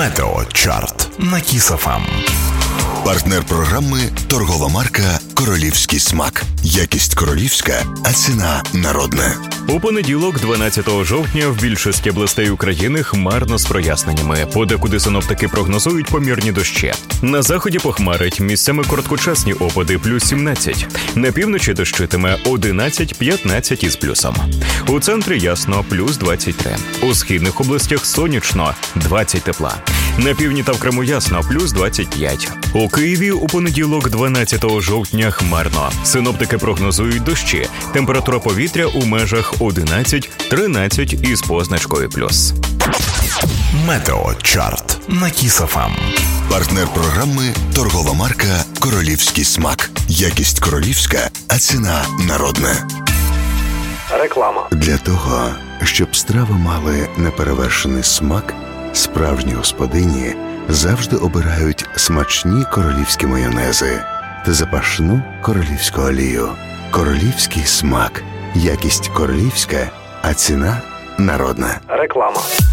Метеочарт на Кіс ФМ. Партнер програми – торгова марка «Королівський смак». Якість королівська, а ціна народна. У понеділок, 12 жовтня, в більшості областей України хмарно з проясненнями. Подекуди синоптики прогнозують помірні дощі. На заході похмарить, місцями короткочасні опади плюс 17. На півночі дощитиме 11-15 із плюсом. У центрі ясно плюс 23. У східних областях сонячно 20 тепла. На півдні та в Криму ясно плюс 25. У Києві у понеділок, 12 жовтня, хмарно. Синоптики прогнозують дощі. Температура повітря у межах 11-13 із позначкою плюс. Метеочарт на Кіс ФМ. Партнер програми – торгова марка «Королівський смак». Якість королівська, а ціна народна. Реклама. Для того, щоб страви мали неперевершений смак, справжні господині завжди обирають смачні королівські майонези та запашну королівську олію. Королівський смак. Якість королівська, а ціна народна. Реклама.